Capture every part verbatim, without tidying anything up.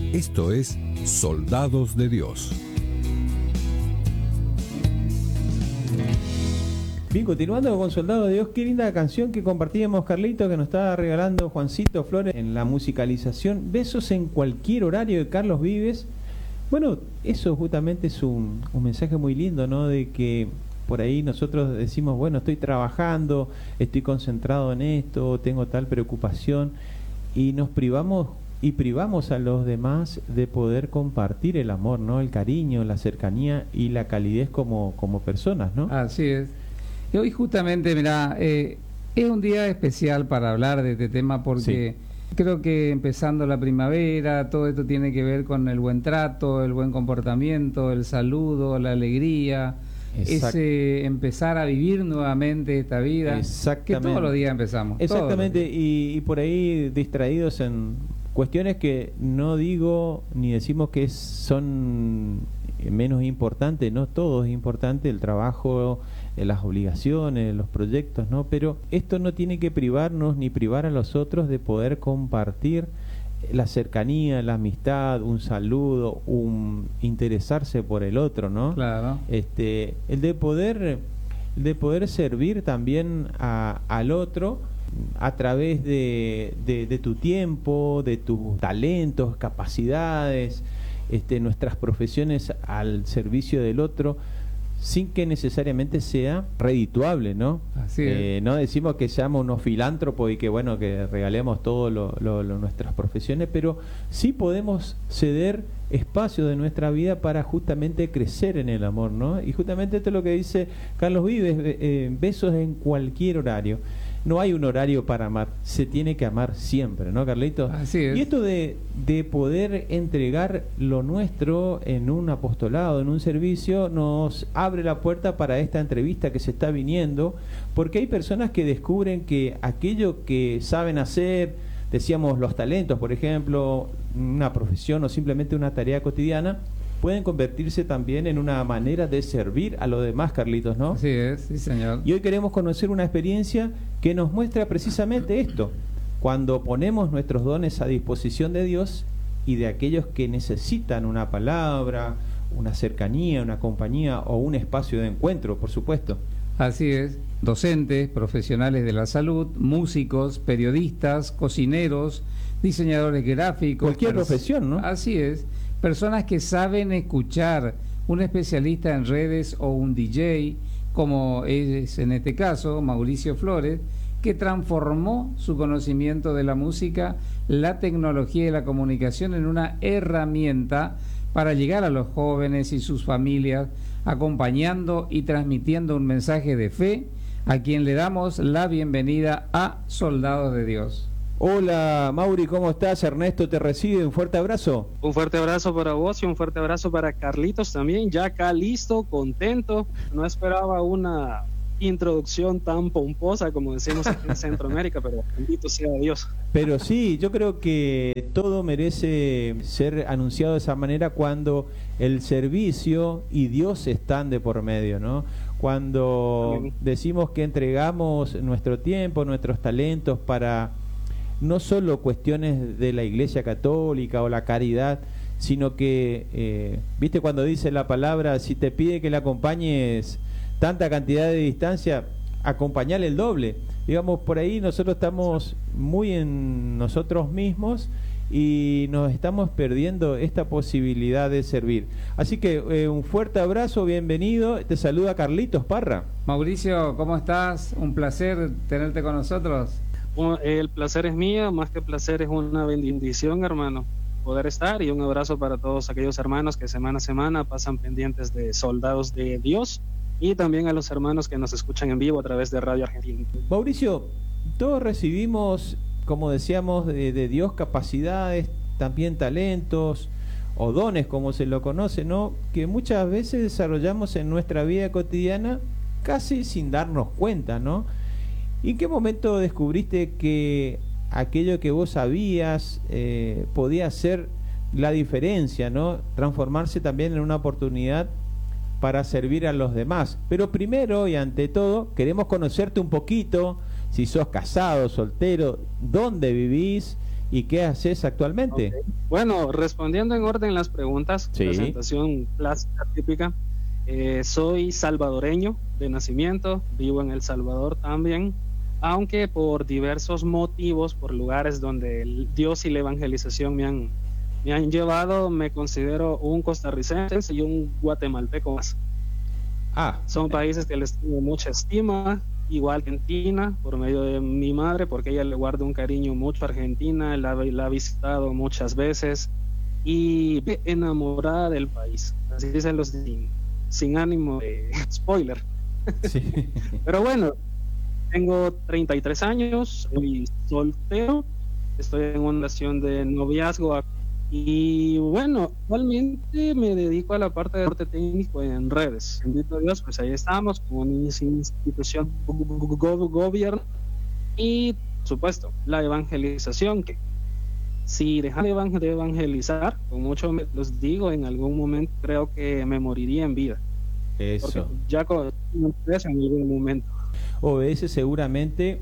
Esto es Soldados de Dios. Bien, continuando con Soldados de Dios, qué linda canción que compartíamos, Carlito, que nos estaba regalando Juancito Flores en la musicalización. Besos en cualquier horario, de Carlos Vives. Bueno, eso justamente es un, un mensaje muy lindo, ¿no? De que por ahí nosotros decimos, bueno, estoy trabajando, estoy concentrado en esto, tengo tal preocupación, y nos privamos y privamos a los demás de poder compartir el amor, ¿no? El cariño, la cercanía y la calidez como, como personas, ¿no? Así es. Y hoy justamente, mirá, eh, es un día especial para hablar de este tema porque sí. Creo que empezando la primavera, todo esto tiene que ver con el buen trato, el buen comportamiento, el saludo, la alegría, Exact- ese empezar a vivir nuevamente esta vida, que todos los días empezamos. Exactamente, y, y por ahí distraídos en cuestiones que no digo ni decimos que son menos importantes, no todo es importante, el trabajo, las obligaciones, los proyectos, ¿no? Pero esto no tiene que privarnos ni privar a los otros de poder compartir la cercanía, la amistad, un saludo, un interesarse por el otro, ¿no? Claro. Este, el de poder, de poder servir también a, al otro a través de, de, de tu tiempo, de tus talentos, capacidades, este, nuestras profesiones al servicio del otro, sin que necesariamente sea redituable, ¿no? Así es. Eh, no decimos que seamos unos filántropos y que bueno que regalemos todo lo, lo, lo, nuestras profesiones, pero sí podemos ceder espacio de nuestra vida para justamente crecer en el amor, ¿no? Y justamente esto es lo que dice Carlos Vives, eh, besos en cualquier horario. No hay un horario para amar, se tiene que amar siempre, ¿no, Carlito? Así es. Y esto de, de poder entregar lo nuestro en un apostolado, en un servicio, nos abre la puerta para esta entrevista que se está viniendo, porque hay personas que descubren que aquello que saben hacer, decíamos los talentos, por ejemplo, una profesión o simplemente una tarea cotidiana, pueden convertirse también en una manera de servir a los demás, Carlitos, ¿no? Así es, sí, señor. Y hoy queremos conocer una experiencia que nos muestra precisamente esto, cuando ponemos nuestros dones a disposición de Dios y de aquellos que necesitan una palabra, una cercanía, una compañía o un espacio de encuentro, por supuesto. Así es, docentes, profesionales de la salud, músicos, periodistas, cocineros, diseñadores gráficos. Cualquier profesión, ¿no? Así es. Personas que saben escuchar, un especialista en redes o un D J, como es en este caso Mauricio Flores, que transformó su conocimiento de la música, la tecnología y la comunicación en una herramienta para llegar a los jóvenes y sus familias, acompañando y transmitiendo un mensaje de fe, a quien le damos la bienvenida a Soldados de Dios. Hola Mauri, ¿cómo estás? Ernesto te recibe, un fuerte abrazo. Un fuerte abrazo para vos y un fuerte abrazo para Carlitos también, ya acá listo, contento. No esperaba una introducción tan pomposa como decimos aquí en Centroamérica, pero bendito sea Dios. Pero sí, yo creo que todo merece ser anunciado de esa manera cuando el servicio y Dios están de por medio, ¿no? Cuando Amén. Decimos que entregamos nuestro tiempo, nuestros talentos para no solo cuestiones de la Iglesia Católica o la caridad, sino que, eh, viste cuando dice la palabra, si te pide que le acompañes tanta cantidad de distancia, acompañale el doble. Digamos, por ahí nosotros estamos muy en nosotros mismos y nos estamos perdiendo esta posibilidad de servir. Así que eh, un fuerte abrazo, bienvenido, te saluda Carlitos Parra. Mauricio, ¿cómo estás? Un placer tenerte con nosotros. El placer es mío, más que placer es una bendición, hermano, poder estar, y un abrazo para todos aquellos hermanos que semana a semana pasan pendientes de Soldados de Dios, y también a los hermanos que nos escuchan en vivo a través de Radio Argentina. Mauricio, todos recibimos, como decíamos, de, de Dios capacidades, también talentos o dones, como se lo conoce, ¿no? Que muchas veces desarrollamos en nuestra vida cotidiana casi sin darnos cuenta, ¿no? ¿Y en qué momento descubriste que aquello que vos sabías eh, podía hacer la diferencia, ¿no? Transformarse también en una oportunidad para servir a los demás? Pero primero y ante todo queremos conocerte un poquito, si sos casado, soltero, dónde vivís y qué haces actualmente. Okay. Bueno, respondiendo en orden las preguntas, sí. Presentación clásica típica. Eh, soy salvadoreño de nacimiento, vivo en El Salvador también, aunque por diversos motivos, por lugares donde el Dios y la evangelización me han, me han llevado, me considero un costarricense y un guatemalteco más. Ah, Son países que les tengo mucha estima, igual que Argentina, por medio de mi madre, porque ella le guarda un cariño mucho a Argentina, la, la ha visitado muchas veces y enamorada del país, así dicen los sin, sin ánimo de spoiler. Sí. Pero bueno, tengo treinta y tres años, soy soltero, estoy en una relación de noviazgo y bueno, actualmente me dedico a la parte de arte técnico en redes. Bendito a Dios, pues ahí estamos con una institución go gobierno y por supuesto la evangelización, que si dejan de evangelizar, con mucho me los digo, en algún momento creo que me moriría en vida. Eso. Porque ya con eso en algún momento. Obedece seguramente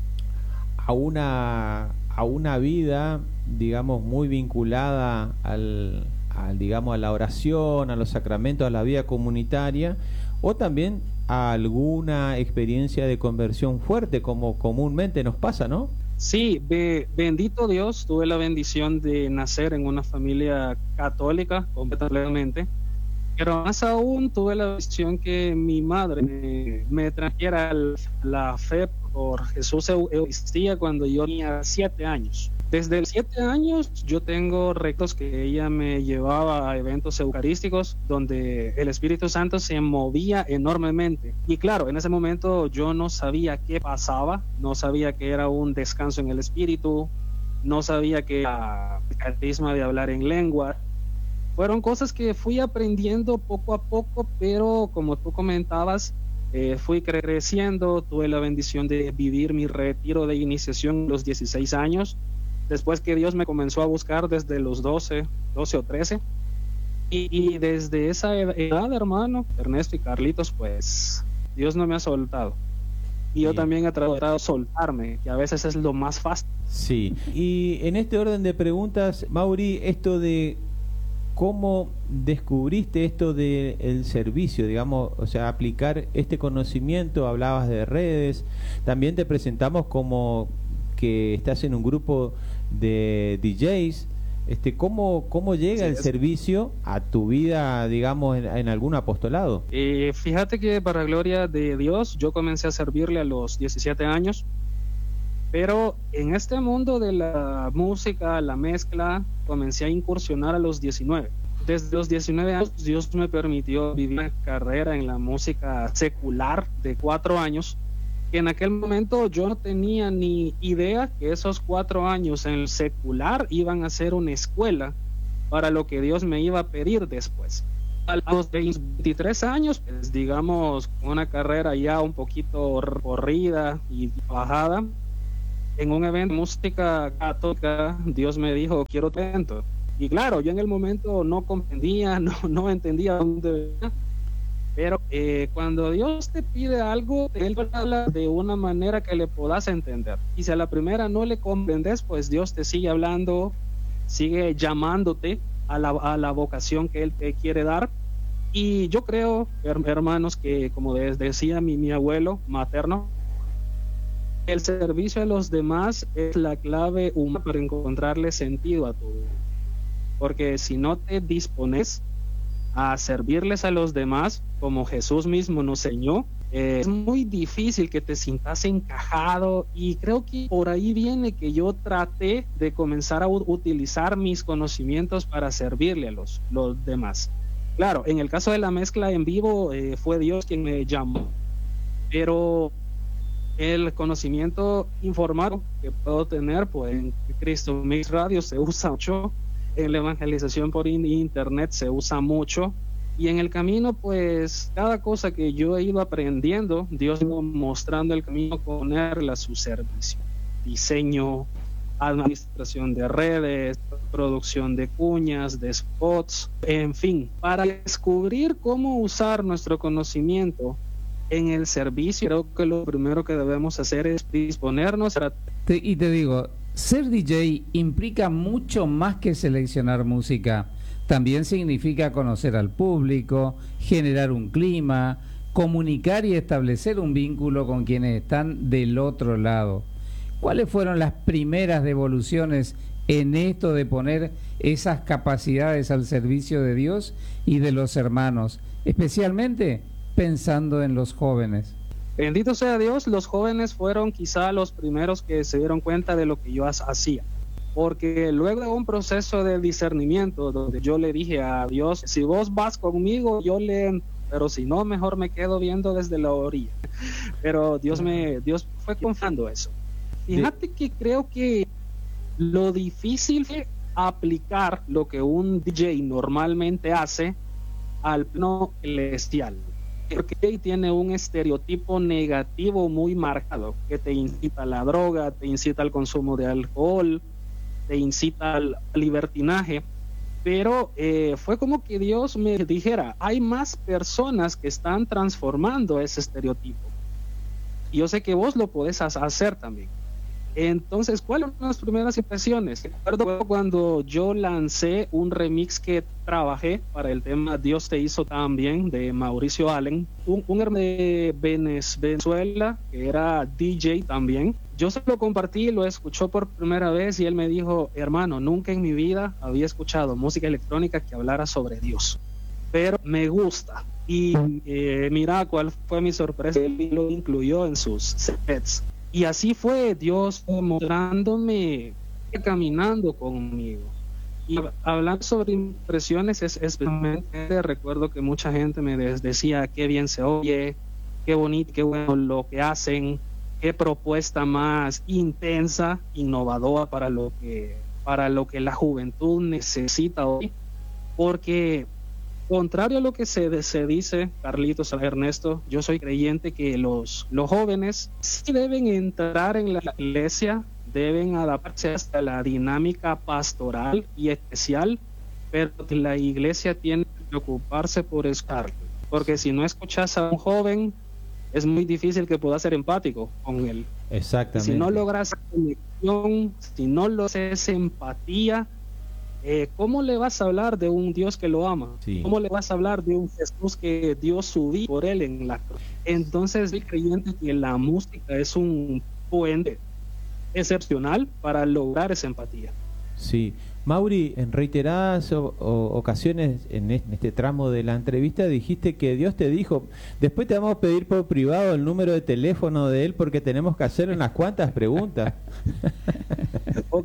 a una a una vida, digamos, muy vinculada al, al digamos a la oración, a los sacramentos, a la vida comunitaria, o también a alguna experiencia de conversión fuerte, como comúnmente nos pasa, ¿no? Sí, be, bendito Dios, tuve la bendición de nacer en una familia católica completamente, pero más aún tuve la bendición que mi madre me, me trajera la fe por Jesús Eucaristía cuando yo tenía siete años. Desde los siete años yo tengo recuerdos que ella me llevaba a eventos eucarísticos donde el Espíritu Santo se movía enormemente. Y claro, en ese momento yo no sabía qué pasaba, no sabía que era un descanso en el Espíritu, no sabía que era el carisma de hablar en lengua. Fueron cosas que fui aprendiendo poco a poco, pero como tú comentabas, eh, fui creciendo, tuve la bendición de vivir mi retiro de iniciación a los dieciséis años, después que Dios me comenzó a buscar desde los doce, doce o trece, y, y desde esa edad, hermano, Ernesto y Carlitos, pues Dios no me ha soltado. Y yo sí. también he tratado de soltarme, que a veces es lo más fácil. Sí, y en este orden de preguntas, Mauri, esto de ¿cómo descubriste esto del servicio, digamos, o sea, aplicar este conocimiento? Hablabas de redes, también te presentamos como que estás en un grupo de D Js. Este, ¿cómo, cómo llega sí, el es... servicio a tu vida, digamos, en, en algún apostolado? Eh, fíjate que para gloria de Dios, yo comencé a servirle a los diecisiete años, pero en este mundo de la música, la mezcla, comencé a incursionar a los diecinueve. Desde los diecinueve años, Dios me permitió vivir una carrera en la música secular de cuatro años, que en aquel momento yo no tenía ni idea que esos cuatro años en el secular iban a ser una escuela para lo que Dios me iba a pedir después. A los veintitrés años, pues digamos, una carrera ya un poquito corrida y bajada, en un evento de música católica, Dios me dijo, quiero tu evento. Y claro, yo en el momento no comprendía, no, no entendía dónde venía, pero eh, cuando Dios te pide algo, Él habla de una manera que le puedas entender. Y si a la primera no le comprendes, pues Dios te sigue hablando, sigue llamándote a la, a la vocación que Él te quiere dar. Y yo creo, hermanos, que como decía mi, mi abuelo materno, el servicio a los demás es la clave humana para encontrarle sentido a tu vida. Porque si no te dispones a servirles a los demás, como Jesús mismo nos enseñó, eh, es muy difícil que te sientas encajado, y creo que por ahí viene que yo traté de comenzar a utilizar mis conocimientos para servirle a los, los demás. Claro, en el caso de la mezcla en vivo, eh, fue Dios quien me llamó, pero el conocimiento informado que puedo tener, pues en Cristo Mix Radio se usa mucho, en la evangelización por internet se usa mucho, y en el camino, pues cada cosa que yo he ido aprendiendo, Dios me iba mostrando el camino, ponerla a su servicio. Diseño, administración de redes, producción de cuñas, de spots, en fin, para descubrir cómo usar nuestro conocimiento en el servicio. Creo que lo primero que debemos hacer es disponernos a... Te, y te digo, Ser D J implica mucho más que seleccionar música. También significa conocer al público, generar un clima, comunicar y establecer un vínculo con quienes están del otro lado. ¿Cuáles fueron las primeras devoluciones en esto de poner esas capacidades al servicio de Dios y de los hermanos, especialmente pensando en los jóvenes? Bendito sea Dios, los jóvenes fueron quizá los primeros que se dieron cuenta de lo que yo hacía, porque luego de un proceso de discernimiento donde yo le dije a Dios, si vos vas conmigo, yo le entro, pero si no, mejor me quedo viendo desde la orilla. Pero Dios me, Dios fue confiando eso. Fíjate que creo que lo difícil es aplicar lo que un D J normalmente hace al plano celestial. Porque D J tiene un estereotipo negativo muy marcado, que te incita a la droga, te incita al consumo de alcohol, te incita al libertinaje. Pero eh, fue como que Dios me dijera, hay más personas que están transformando ese estereotipo. Y yo sé que vos lo podés hacer también. Entonces, ¿cuáles fueron las primeras impresiones? Recuerdo cuando yo lancé un remix que trabajé para el tema Dios te hizo tan bien, de Mauricio Allen, un, un hermano de Venezuela que era D J también. Yo se lo compartí, lo escuchó por primera vez y él me dijo, hermano, nunca en mi vida había escuchado música electrónica que hablara sobre Dios, pero me gusta. Y eh, mira cuál fue mi sorpresa, él lo incluyó en sus sets. Y así fue Dios mostrándome, caminando conmigo. Y hablando sobre impresiones, es, especialmente recuerdo que mucha gente me decía qué bien se oye, qué bonito, qué bueno lo que hacen, qué propuesta más intensa, innovadora para lo que, para lo que la juventud necesita hoy. Porque contrario a lo que se, se dice, Carlitos, Ernesto, yo soy creyente que los, los jóvenes sí deben entrar en la iglesia, deben adaptarse hasta la dinámica pastoral y especial, pero que la iglesia tiene que preocuparse por escuchar, porque si no escuchas a un joven, es muy difícil que pueda ser empático con él. Exactamente. Si no logras conexión, si no lo haces empatía, Eh, ¿cómo le vas a hablar de un Dios que lo ama? Sí. ¿Cómo le vas a hablar de un Jesús que dio su vida por él en la cruz? Entonces, soy creyente que la música es un puente excepcional para lograr esa empatía. Sí. Mauri, en reiteradas o, o, ocasiones en este, en este tramo de la entrevista dijiste que Dios te dijo, después te vamos a pedir por privado el número de teléfono de él porque tenemos que hacer unas cuantas preguntas. Ok.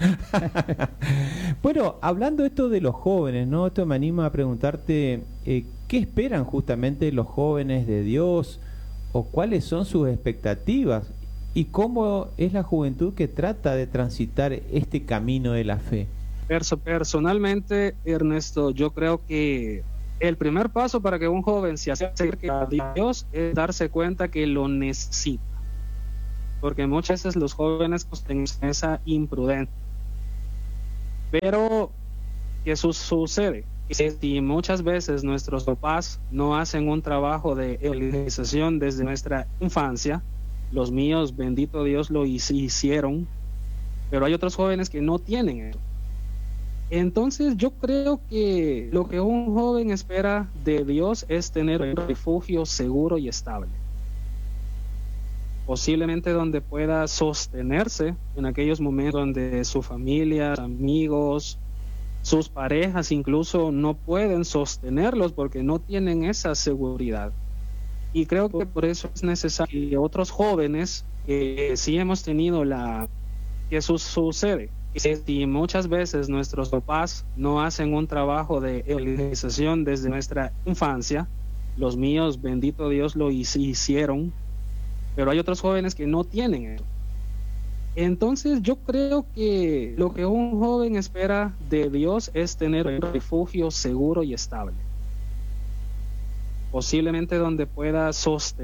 Bueno, hablando esto de los jóvenes, ¿no? Esto me anima a preguntarte, eh, ¿qué esperan justamente los jóvenes de Dios o cuáles son sus expectativas? ¿Y cómo es la juventud que trata de transitar este camino de la fe? Perso, personalmente, Ernesto, yo creo que el primer paso para que un joven se acerque a Dios es darse cuenta que lo necesita. Porque muchas veces los jóvenes pues, tienen esa imprudencia. Pero, ¿qué su sucede? Si muchas veces nuestros papás no hacen un trabajo de evangelización desde nuestra infancia, los míos, bendito Dios, lo hicieron, pero hay otros jóvenes que no tienen eso. Entonces yo creo que lo que un joven espera de Dios es tener un refugio seguro y estable, posiblemente donde pueda sostenerse en aquellos momentos donde su familia, amigos, sus parejas incluso no pueden sostenerlos porque no tienen esa seguridad. Y creo que por eso es necesario que otros jóvenes que eh, sí hemos tenido la que su, sucede y muchas veces nuestros papás no hacen un trabajo de evangelización desde nuestra infancia, los míos, bendito Dios, lo hicieron, pero hay otros jóvenes que no tienen eso. Entonces yo creo que lo que un joven espera de Dios es tener un refugio seguro y estable, posiblemente donde pueda sostener